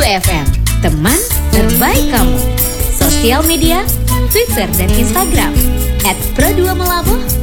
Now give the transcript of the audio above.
Pro2FM, teman terbaik kamu. Sosial media, Twitter dan Instagram @pro2melabuh